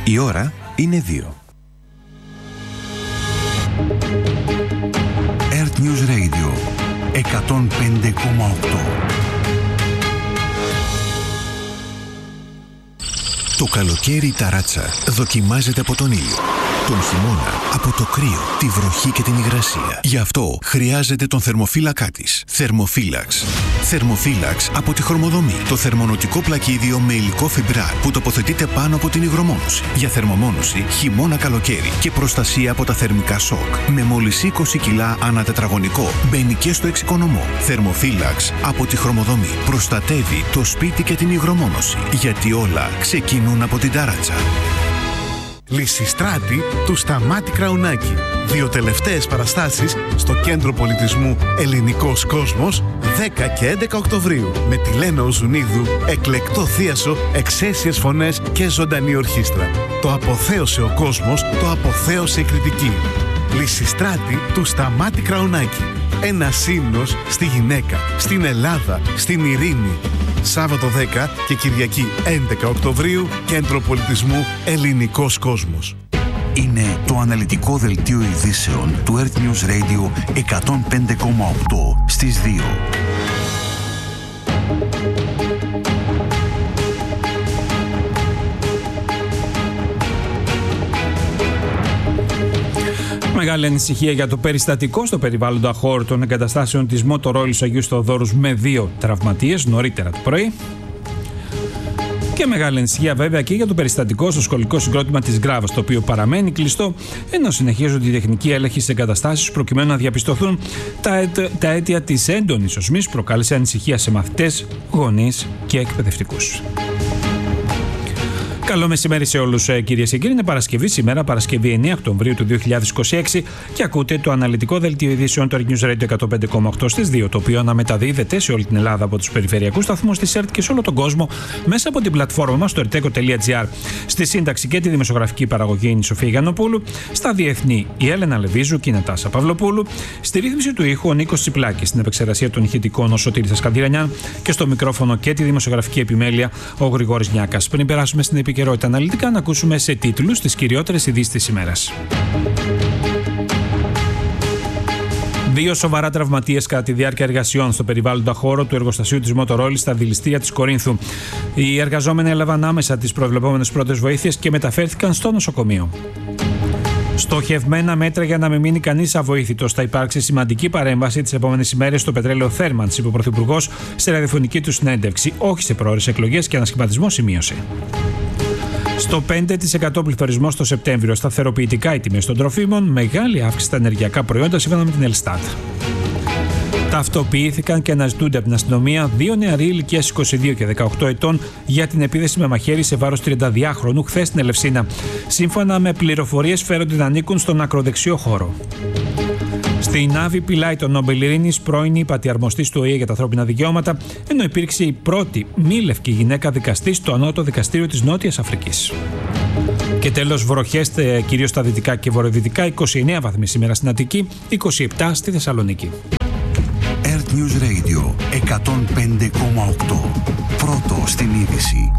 Η ώρα είναι 2. Earth News Radio 105,8. Το καλοκαίρι η ταράτσα δοκιμάζεται από τον ήλιο. Τον χειμώνα από το κρύο, τη βροχή και την υγρασία. Γι' αυτό χρειάζεται τον θερμοφύλακά της. Θερμοφύλαξ. Θερμοφύλαξ από τη Χρωμοδομή. Το θερμονοτικό πλακίδιο με υλικό φιμπράρ που τοποθετείται πάνω από την υγρομόνωση. Για θερμομόνωση χειμώνα-καλοκαίρι και προστασία από τα θερμικά σοκ. Με μόλις 20 κιλά ανά τετραγωνικό. Μπαίνει και στο εξοικονομό. Θερμοφύλαξ από τη Χρωμοδομή. Προστατεύει το σπίτι και την υγρομόνωση. Γιατί όλα ξεκινούν από την ταράτσα. Λυσιστράτη του Σταμάτη Κραουνάκη. 2 τελευταίες παραστάσεις στο Κέντρο Πολιτισμού Ελληνικός Κόσμος 10 και 11 Οκτωβρίου με τη Λένα Οζουνίδου, εκλεκτό θίασο, εξαίσιες φωνές και ζωντανή ορχήστρα. Το αποθέωσε ο κόσμος, το αποθέωσε η κριτική. Λυσιστράτη του Σταμάτη Κραουνάκη. Ένας ύμνος στη γυναίκα, στην Ελλάδα, στην ειρήνη. Σάββατο 10 και Κυριακή 11 Οκτωβρίου, Κέντρο Πολιτισμού Ελληνικός Κόσμος. Είναι το αναλυτικό δελτίο ειδήσεων του Earth News Radio 105,8 στις 2. Μεγάλη ανησυχία για το περιστατικό στο περιβάλλοντα χώρο των εγκαταστάσεων της Motorola Αγίου Θεοδόρους με 2 τραυματίες νωρίτερα το πρωί. Και μεγάλη ανησυχία βέβαια και για το περιστατικό στο σχολικό συγκρότημα της Γκράβας, το οποίο παραμένει κλειστό, ενώ συνεχίζονται οι τεχνικοί έλεγχοι σε εγκαταστάσεις προκειμένου να διαπιστωθούν τα αίτια της έντονης οσμής που προκάλεσε ανησυχία σε μαθητές, γονείς και εκπαιδευτικούς. Καλό μεσημέρι σε όλους, κυρίες και κύριοι. Είναι Παρασκευή σήμερα, Παρασκευή 9 Οκτωβρίου του 2026 και ακούτε το αναλυτικό δελτίο ειδήσεων του Earth News Radio 105,8 στις 2, το οποίο αναμεταδίδεται σε όλη την Ελλάδα από τους περιφερειακούς σταθμούς της ΕΡΤ και σε όλο τον κόσμο μέσα από την πλατφόρμα μας στο erteco.gr. Στη σύνταξη και τη δημοσιογραφική παραγωγή είναι η Σοφία Γιαννοπούλου, στα διεθνή η Έλενα Λεβίζου και η Νατάσα Παυλοπούλου, στη ρύθμιση του ήχου ο Νίκος Τσιπλάκης, στην επεξεργασία των ηχητικών ο Σωτήρης Ασκανδυρανιάν και στο μικρόφωνο και τη δημοσιογραφική επιμέλεια ο Γρηγόρης Νιάκας. Πριν περάσουμε στην επικαιρότητα αναλυτικά, να ακούσουμε σε τίτλους τις κυριότερες ειδήσεις της ημέρας. 2 σοβαρά τραυματίες κατά τη διάρκεια εργασιών στο περιβάλλοντα χώρο του εργοστασίου της Motorola στα δηληστήρια της Κορίνθου. Οι εργαζόμενοι έλαβαν άμεσα τις προβλεπόμενες πρώτες βοήθειες και μεταφέρθηκαν στο νοσοκομείο. Στοχευμένα μέτρα για να μην μείνει κανείς αβοήθητος. Θα υπάρξει σημαντική παρέμβαση τις επόμενες ημέρες στο πετρέλαιο Θέρμαντς, είπε ο Πρωθυπουργός σε ραδιοφωνική του συνέντευξη. Όχι σε πρόορες εκλογές και ανασχηματισμό, σημείωσε. Στο 5% πληθωρισμό στο Σεπτέμβριο, σταθεροποιητικά οι τιμές των τροφίμων, μεγάλη αύξηση στα ενεργειακά προϊόντα σύμφωνα με την Ελστάτ. Ταυτοποιήθηκαν και αναζητούνται από την αστυνομία 2 νεαροί ηλικίας 22 και 18 ετών για την επίθεση με μαχαίρι σε βάρος 32χρονου χθες στην Ελευσίνα. Σύμφωνα με πληροφορίες, φέρονται να ανήκουν στον ακροδεξιό χώρο. Στην Άβη πυλάει τον Νόμπελ Ειρήνης, πρώην υπατιαρμοστής του ΟΗΕ για τα ανθρώπινα δικαιώματα, ενώ υπήρξε η πρώτη μη λευκή γυναίκα δικαστή στο ανώτατο δικαστήριο της Νότιας Αφρικής. Και τέλος, βροχές κυρίως στα δυτικά και βορειοδυτικά, 29 βαθμοί σήμερα στην Αττική, 27 στη Θεσσαλονίκη. Earth News Radio 105,8. Πρώτο στην είδηση.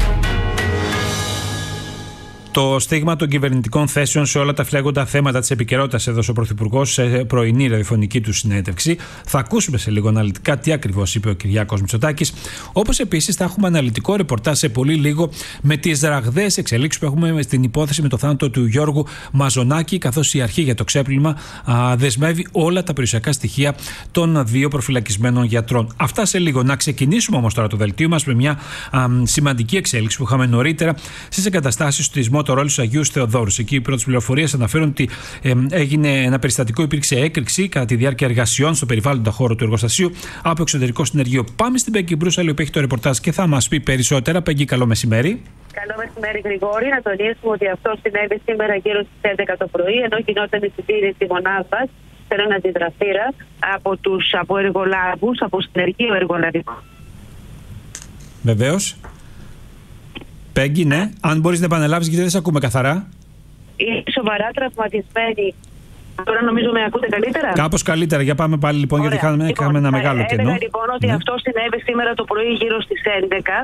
Το στίγμα των κυβερνητικών θέσεων σε όλα τα φλέγοντα θέματα της επικαιρότητας έδωσε ο Πρωθυπουργός σε πρωινή ραδιοφωνική του συνέντευξη. Θα ακούσουμε σε λίγο αναλυτικά τι ακριβώς είπε ο Κυριάκος Μητσοτάκης. Όπως επίσης θα έχουμε αναλυτικό ρεπορτάζ σε πολύ λίγο με τις ραγδαίες εξελίξεις που έχουμε στην υπόθεση με το θάνατο του Γιώργου Μαζονάκη, καθώς η αρχή για το ξέπλυμα δεσμεύει όλα τα περιουσιακά στοιχεία των 2 προφυλακισμένων γιατρών. Αυτά σε λίγο. Να ξεκινήσουμε όμως τώρα το δελτίο μας με μια σημαντική εξέλιξη που είχαμε νωρίτερα στις εγκαταστάσεις της Motorola Αγίου Θεοδόρους. Εκεί οι πρώτες πληροφορίες αναφέρουν ότι έγινε ένα περιστατικό, υπήρξε έκρηξη κατά τη διάρκεια εργασιών στο περιβάλλοντα χώρο του εργοστασίου από εξωτερικό συνεργείο. Πάμε στην Πέγγι Μπρούσαλη, που έχει το ρεπορτάζ και θα μας πει περισσότερα. Πέγγι, καλό μεσημέρι. Καλό μεσημέρι, Γρηγόρη. Να τονίσουμε ότι αυτό συνέβη σήμερα γύρω στις 11 το πρωί, ενώ γινόταν η συντήρηση μονάδας σε έναν αντιδραστήρα από εργολάβους, από συνεργείο εργολαβικό. Βεβαίως. Πέγγι, ναι. Αν μπορείς να επαναλάβεις, γιατί δεν σε ακούμε καθαρά. Είναι σοβαρά τραυματισμένοι Τώρα νομίζω με ακούτε καλύτερα. Κάπως καλύτερα. Για πάμε πάλι λοιπόν, γιατί είχαμε ένα μεγάλο κενό. Έλεγα λοιπόν ότι αυτό συνέβη σήμερα το πρωί γύρω στις 11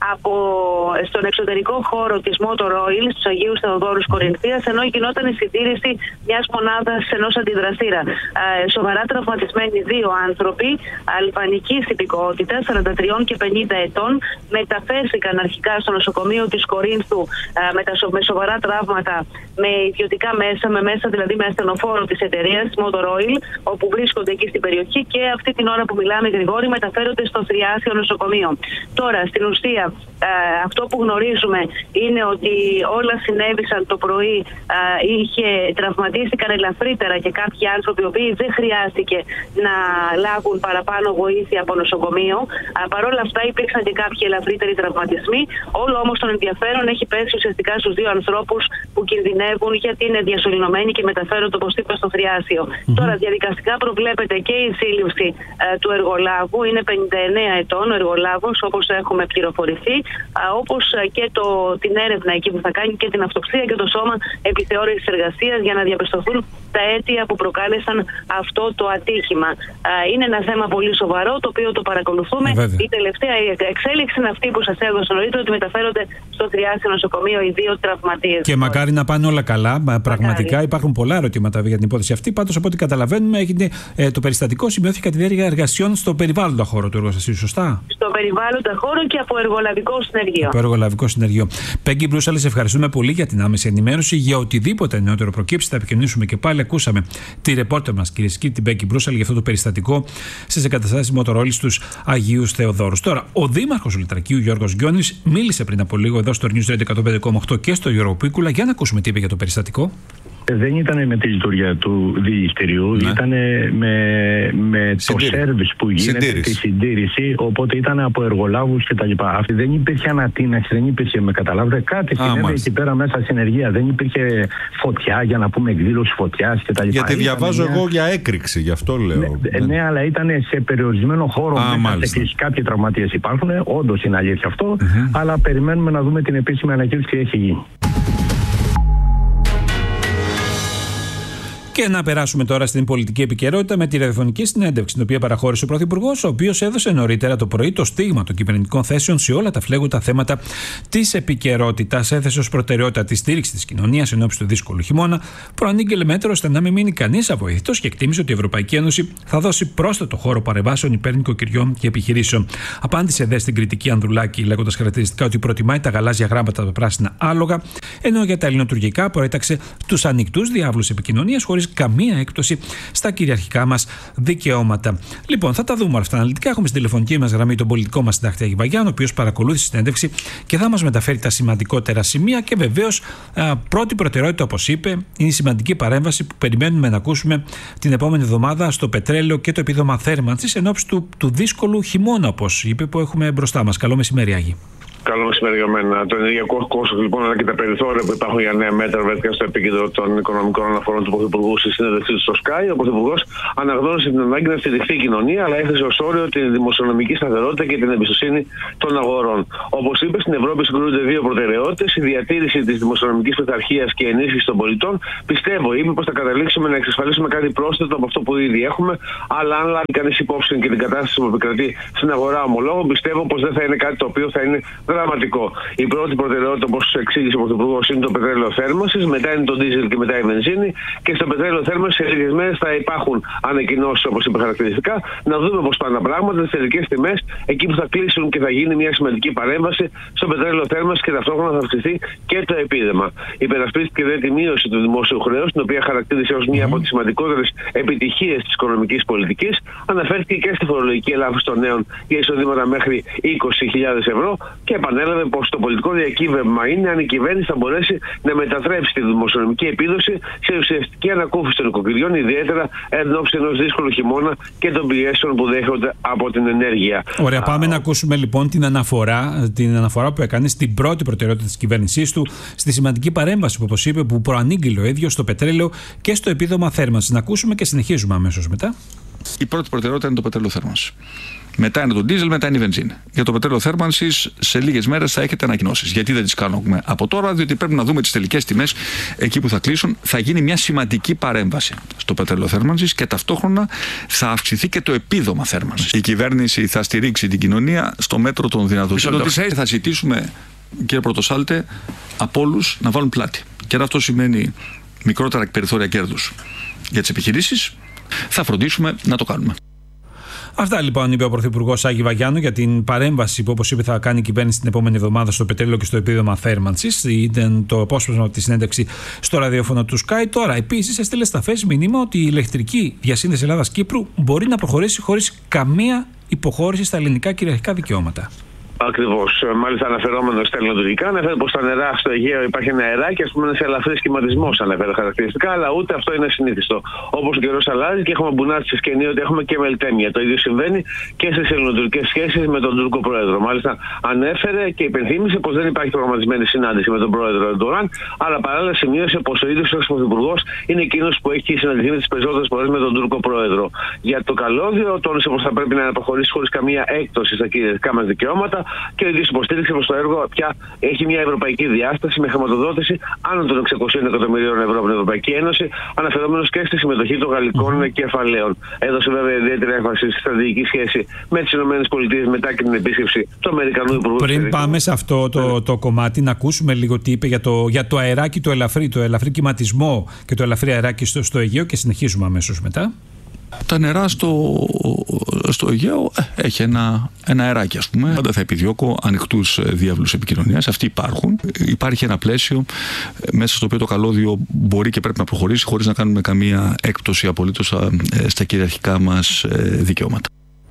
στον εξωτερικό χώρο της Motor Oil στους Αγίους Θεοδόρους Κορινθίας, ενώ γινόταν η συντήρηση μιας μονάδας ενός αντιδραστήρα. Σοβαρά τραυματισμένοι 2 άνθρωποι αλβανικής υπηκότητας, 43 και 50 ετών, μεταφέρθηκαν αρχικά στο νοσοκομείο της Κορίνθου με σοβαρά τραύματα, με ιδιωτικά μέσα, με μέσα δηλαδή με ασθενοφόρο της εταιρείας Motor Oil, όπου βρίσκονται εκεί στην περιοχή, και αυτή την ώρα που μιλάμε, Γρηγόρη, μεταφέρονται στο Θριάσιο νοσοκομείο. Τώρα, στην ουσία, αυτό που γνωρίζουμε είναι ότι όλα συνέβησαν το πρωί, τραυματίστηκαν ελαφρύτερα και κάποιοι άνθρωποι, οι οποίοι δεν χρειάστηκε να λάβουν παραπάνω βοήθεια από νοσοκομείο. Παρ' όλα αυτά, υπήρξαν και κάποιοι ελαφρύτεροι τραυματισμοί. Όλο όμως τον ενδιαφέρον έχει πέσει ουσιαστικά στους 2 ανθρώπους που κινδυνεύουν, γιατί είναι διασωληνωμένοι και μεταφέρονται, όπως είπα, στο Θριάσιο. Τώρα, διαδικαστικά προβλέπεται και η σύλληψη του εργολάβου. Είναι 59 ετών ο εργολάβος, όπως έχουμε πληροφορηθεί, όπως και την έρευνα εκεί που θα κάνει και την αυτοψία και το σώμα επιθεώρησης εργασίας, για να διαπιστωθούν τα αίτια που προκάλεσαν αυτό το ατύχημα. Είναι ένα θέμα πολύ σοβαρό, το οποίο το παρακολουθούμε. Η τελευταία εξέλιξη είναι αυτή που σας έδωσα νωρίτερα, ότι μεταφέρονται στο Θριάσιο νοσοκομείο οι 2 τραυματίες. Και μακάρι να πάνε όλα καλά. Πραγματικά υπάρχουν πολλά ερωτήματα για την υπόθεση αυτή. Πάντως, από ό,τι καταλαβαίνουμε, το περιστατικό σημειώθηκε κατά τη διάρκεια εργασιών στο περιβάλλοντα χώρο του εργοστασίου, σωστά? Στο περιβάλλοντα χώρο και από εργολαβικό συνεργείο. Από εργολαβικό συνεργείο. Πέγγι Μπρούσαλη, ευχαριστούμε πολύ για την άμεση ενημέρωση. Για οτιδήποτε νεότερο προκύψει, θα επικοινωνήσουμε και πάλι. Ακούσαμε τη ρεπόρτερ μας, κυρίες και κύριοι, την Πέγγι Μπρούσαλη, για αυτό το περιστατικό στις εγκαταστάσεις Motor Oil στους Αγίους Θεοδόρους. Τώρα, ο Δήμαρχος Λυτρακίου, Γιώργος Γκιόνης, μίλησε πριν από λίγο εδώ στο News 105,8 και στο Γιώργο Πίκουλα. Για να ακούσουμε τι είπε για το περιστατικό. Δεν ήταν με τη λειτουργία του διηγητηριού, ήταν με το σέρβις που γίνεται, τη συντήρηση, οπότε ήταν από εργολάβους κτλ. Δεν υπήρχε ανατείναξη, δεν υπήρχε, με καταλάβετε, κάτι συνέβη εκεί πέρα μέσα συνεργεία. Δεν υπήρχε φωτιά, για να πούμε εκδήλωση φωτιάς κτλ. Γιατί διαβάζω εγώ για έκρηξη, γι' αυτό λέω. Ναι, αλλά ήταν σε περιορισμένο χώρο. Κάποιοι τραυματίες υπάρχουν, όντως είναι αλήθεια αυτό, αλλά περιμένουμε να δούμε την επίσημη ανακοίνωση τι έχει γίνει. Και να περάσουμε τώρα στην πολιτική επικαιρότητα με τη ραδιοφωνική συνέντευξη, την οποία παραχώρησε ο Πρωθυπουργός, ο οποίος έδωσε νωρίτερα το πρωί το στίγμα των κυβερνητικών θέσεων σε όλα τα φλέγοντα θέματα της επικαιρότητας. Έθεσε ως προτεραιότητα τη στήριξη της κοινωνίας ενώπιση του δύσκολου χειμώνα, προανήγγειλε μέτρο ώστε να μην μείνει κανείς αβοήθητος και εκτίμησε ότι η Ευρωπαϊκή Ένωση θα δώσει πρόσθετο χώρο παρεμβάσεων υπέρ νοικοκυριών και επιχειρήσεων. Απάντησε δε στην κριτική Ανδρουλάκη, λέγοντας χαρακτηριστικά ότι προτιμάει τα γαλάζια γράμματα από πράσινα άλογα, ενώ για τα ελληνοτουρκικά προέταξε τους ανοιχτούς διάβλους επικοινωνίας χωρίς καμία έκπτωση στα κυριαρχικά μας δικαιώματα. Λοιπόν, θα τα δούμε όλα αυτά αναλυτικά. Έχουμε στην τηλεφωνική μας γραμμή τον πολιτικό μας συντάκτη Άγη Βαγιάννη, ο οποίος παρακολούθησε τη συνέντευξη και θα μας μεταφέρει τα σημαντικότερα σημεία. Και βεβαίως, πρώτη προτεραιότητα, όπως είπε, είναι η σημαντική παρέμβαση που περιμένουμε να ακούσουμε την επόμενη εβδομάδα στο πετρέλαιο και το επίδομα θέρμανσης εν ώψη του δύσκολου χειμώνα, όπως είπε, που έχουμε μπροστά μας. Καλό μεσημέρι, Άγη. Καλό μεσημέρι για μένα. Το ενεργειακό κόστος λοιπόν, αλλά και τα περιθώρια που υπάρχουν για νέα μέτρα βρέθηκαν στο επίκεντρο των οικονομικών αναφορών του Πρωθυπουργού στη συνέντευξή του στο Sky. Ο Πρωθυπουργός αναγνώρισε την ανάγκη να στηριχθεί η κοινωνία, αλλά έθεσε ως όριο την δημοσιονομική σταθερότητα και την εμπιστοσύνη των αγορών. Όπως είπε, στην Ευρώπη συγκρούνται 2 προτεραιότητες: η διατήρηση της δημοσιονομικής πειθαρχίας και ενίσχυση των πολιτών. Πιστεύω, είπε, πως θα καταλήξουμε να εξασφαλίσουμε κάτι πρόσθετο από αυτό που ήδη έχουμε, αλλά αν λάβει κανείς υπόψη και την κατάσταση που επικρατεί στην αγορά ομολόγων, πιστεύω πως δεν θα είναι κάτι το οποίο θα είναι δραματικό. Η πρώτη προτεραιότητα, όπως εξήγησε ο Πρωθυπουργός, είναι το πετρέλαιο θέρμανσης, μετά είναι το ντίζελ και μετά η βενζίνη. Και στο πετρέλαιο θέρμανσης σε λίγες μέρες θα υπάρχουν ανακοινώσεις, όπως είπε χαρακτηριστικά, να δούμε πώς πάνε τα πράγματα, τις τελικές τιμές, εκεί που θα κλείσουν και θα γίνει μια σημαντική παρέμβαση στο πετρέλαιο θέρμανσης και ταυτόχρονα θα αυξηθεί και το επίδεμα. Υπερασπίστηκε δε τη μείωση του δημόσιου χρέους, την οποία χαρακτήρισε ως μία από τις σημαντικότερες επιτυχίες της οικονομικής πολιτικής. Αναφέρθηκε και στη φορολογική ελάφρυνση των νέων για εισοδήματα μέχρι 20.000 ευρώ και επανέλαβε πως το πολιτικό διακύβευμα είναι αν η κυβέρνηση θα μπορέσει να μετατρέψει τη δημοσιονομική επίδοση σε ουσιαστική ανακούφιση των νοικοκυριών, ιδιαίτερα εν ώψη ενός δύσκολου χειμώνα και των πιέσεων που δέχονται από την ενέργεια. Ωραία, πάμε να ακούσουμε λοιπόν την αναφορά που έκανε στην πρώτη προτεραιότητα της κυβέρνησής του, στη σημαντική παρέμβαση που, όπως είπε, που προανήγγειλε ο ίδιος στο πετρέλαιο και στο επίδομα θέρμανσης. Να ακούσουμε και συνεχίζουμε αμέσως μετά. Η πρώτη προτεραιότητα είναι το πετρέλαιο θέρμανσης. Μετά είναι το ντίζελ, μετά είναι η βενζίνη. Για το πετρέλαιο θέρμανσης σε λίγες μέρες θα έχετε ανακοινώσεις. Γιατί δεν τις κάνουμε από τώρα? Διότι πρέπει να δούμε τις τελικές τιμές εκεί που θα κλείσουν. Θα γίνει μια σημαντική παρέμβαση στο πετρέλαιο θέρμανσης και ταυτόχρονα θα αυξηθεί και το επίδομα θέρμανσης. Η κυβέρνηση θα στηρίξει την κοινωνία στο μέτρο των δυνατοτήτων της. Θα ζητήσουμε, κύριε Πρωτοσάλτε, από όλους να βάλουν πλάτη. Και αν αυτό σημαίνει μικρότερα περιθώρια κέρδους για τις επιχειρήσεις, θα φροντίσουμε να το κάνουμε. Αυτά λοιπόν είπε ο Πρωθυπουργός Άκη Βαγιάννου για την παρέμβαση που, όπως είπε, θα κάνει η κυβέρνηση την επόμενη εβδομάδα στο πετρέλαιο και στο επίδομα θέρμανσης. Ήταν το απόσπασμα από τη συνέντευξη στο ραδιόφωνο του Sky. Τώρα, επίσης, έστειλε σταφές μήνυμα ότι η ηλεκτρική διασύνδεση Ελλάδα-Κύπρου μπορεί να προχωρήσει χωρίς καμία υποχώρηση στα ελληνικά κυριαρχικά δικαιώματα. Ακριβώς. Μάλιστα, αναφερόμενο στα ελληνοτουρκικά, αναφέρει πως στα νερά στο Αιγαίο υπάρχει ένα αεράκι, ας πούμε, σε ελαφρύ σχηματισμό, αναφέρει χαρακτηριστικά, αλλά ούτε αυτό είναι ασυνήθιστο. Όπως ο καιρός αλλάζει και έχουμε μπουνάτσει στη σκηνή ότι έχουμε και μελτέμια. Το ίδιο συμβαίνει και στις ελληνοτουρκικές σχέσεις με τον Τούρκο πρόεδρο. Μάλιστα, ανέφερε και υπενθύμησε πως δεν υπάρχει προγραμματισμένη συνάντηση με τον πρόεδρο Ερντογάν, αλλά παράλληλα σημείωσε πως ο ίδιος ο πρωθυπουργός είναι εκείνος που έχει συναντηθεί με τις περισσότερες φορές με τον Τούρκο πρόεδρο. Για το καλώδιο, τόνισε πως θα πρέπει να προχωρήσει χωρίς καμία έκπτωση στα κυριαρχικά μας δικαιώματα. Και ο ίδιος υποστήριξε πως το έργο πια έχει μια ευρωπαϊκή διάσταση με χρηματοδότηση άνω των 600 εκατομμυρίων ευρώ από την Ευρωπαϊκή Ένωση, αναφερόμενος και στη συμμετοχή των γαλλικών κεφαλαίων. Έδωσε βέβαια ιδιαίτερη έμφαση στη στρατηγική σχέση με τις ΗΠΑ μετά και την επίσκεψη του Αμερικανού Υπουργού. Πριν πάμε σε αυτό το κομμάτι, να ακούσουμε λίγο τι είπε για το αεράκι, το ελαφρύ κυματισμό και το ελαφρύ αεράκι στο Αιγαίο και συνεχίζουμε αμέσως μετά. Τα νερά στο Αιγαίο έχει ένα αεράκι, ας πούμε. Πάντα θα επιδιώκω ανοιχτούς διάβλους επικοινωνίας. Αυτοί υπάρχουν. Υπάρχει ένα πλαίσιο μέσα στο οποίο το καλώδιο μπορεί και πρέπει να προχωρήσει χωρίς να κάνουμε καμία έκπτωση απολύτως στα κυριαρχικά μας δικαιώματα.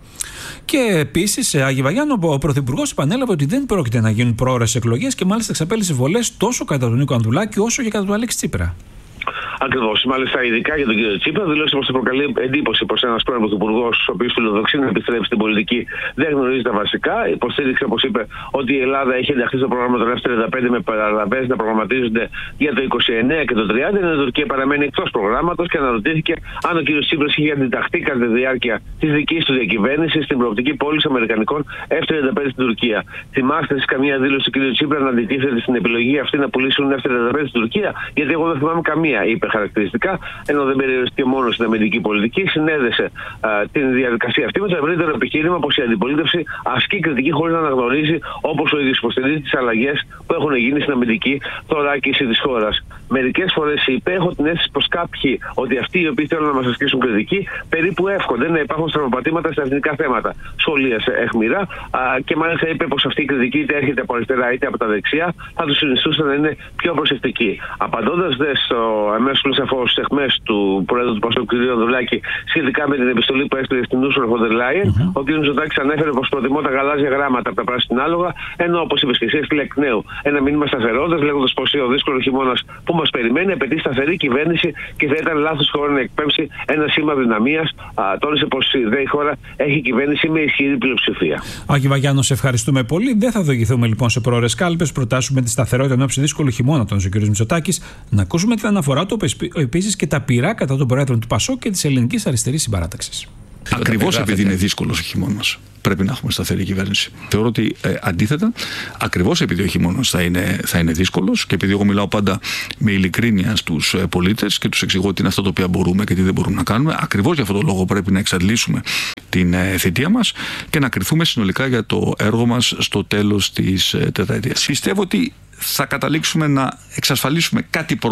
Και επίσης, σε Άκη Βαγιάννου, ο Πρωθυπουργός επανέλαβε ότι δεν πρόκειται να γίνουν πρόορες εκλογές και μάλιστα εξαπέλυσε βολές τόσο κατά τον Νίκο Ανδρουλάκη όσο και κατά τον Αλέξη Τσίπρα. Ακριβώς. Μάλιστα, ειδικά για τον κύριο Τσίπρα, δηλώσε πως θα προκαλεί εντύπωση πως ένας πρώην πρωθυπουργός, ο οποίος φιλοδοξεί να επιστρέψει στην πολιτική, δεν γνωρίζει τα βασικά. Υποστήριξε, όπως είπε, ότι η Ελλάδα έχει ενταχθεί στο πρόγραμμα των F-35 με παραλαβές να προγραμματίζονται για το 29 και το 30. Ενώ η Τουρκία παραμένει εκτός προγράμματος και αναρωτήθηκε αν ο κύριος Τσίπρας είχε αντιταχθεί κατά τη διάρκεια της δικής του διακυβέρνησης στην προοπτική πώληση αμερικανικών F-35 στην Τουρκία. Θυμάστε σε καμία δήλωση του κύριου Τσίπρα να αντιτίθεται στην επιλογή αυτή να πουλήσουν F-35 στην Τουρκία? Γιατί εγώ δεν θυμάμαι καμία, είπε χαρακτηριστικά, ενώ δεν περιοριστήκε μόνο στην αμυντική πολιτική, συνέδεσε την διαδικασία αυτή με το ευρύτερο επιχείρημα πως η αντιπολίτευση ασκεί κριτική χωρίς να αναγνωρίζει, όπως ο ίδιος υποστηρίζει, τις αλλαγές που έχουν γίνει στην αμυντική θωράκιση της χώρας. Μερικές φορές είπε: έχω την αίσθηση πως κάποιοι, ότι αυτοί οι οποίοι θέλουν να μας ασκήσουν κριτική, περίπου εύχονται να υπάρχουν στραβοπατήματα στα εθνικά θέματα. Σχολίασε αιχμηρά και μάλιστα είπε πως αυτή η κριτική είτε έρχεται από αριστερά είτε από τα δεξιά, θα τους συνιστούσε να είναι πιο προσεκτικοί. Απαντώντας στο αμέσως σαφώς αιχμές του Πρόεδρου του Πασόκ, κ. Ανδρουλάκη, σχετικά με την επιστολή που έστειλε στην Ursula von der Leyen, ο κ. Μητσοτάκης ανέφερε πως προτιμώ τα γαλάζια γράμματα από τα πράσινα άλογα, ενώ, όπως είπες και εσύ, έστειλε εκ νέου ένα μήνυμα σταθερότητας, λέγοντας πως ο δύσκολο χειμώνας που μας περιμένει απαιτεί σταθερή κυβέρνηση και θα ήταν λάθος χώρα να εκπέμψει ένα σήμα δυναμίας. Τόνισε πως η χώρα έχει κυβέρνηση με ισχυρή πλειοψηφία. Άκη Βαγιάννου, σε ευχαριστούμε πολύ. Δεν θα οδηγηθούμε λοιπόν σε πρόορες κάλπες. Προτάσουμε τη σταθερότητα ενόψει δύσκολου χειμώνα, τόνισε ο κ. Μητσοτάκης. Να ακούσουμε την αναφορά του επίσης και τα πειρά κατά των Προέδρων του Πασόκ και της Ελληνικής Αριστερής Συμπαράταξης. Ακριβώς επειδή είναι δύσκολος ο χειμώνας, πρέπει να έχουμε σταθερή κυβέρνηση. Θεωρώ ότι αντίθετα, ακριβώς επειδή ο χειμώνας θα είναι δύσκολος και επειδή εγώ μιλάω πάντα με ειλικρίνεια στους πολίτες και τους εξηγώ τι είναι αυτά τα οποία μπορούμε και τι δεν μπορούμε να κάνουμε, ακριβώς για αυτόν τον λόγο πρέπει να εξαντλήσουμε την θητεία μας και να κριθούμε συνολικά για το έργο μας στο τέλος της τετραετίας. Πιστεύω ότι θα καταλήξουμε να εξασφαλίσουμε κάτι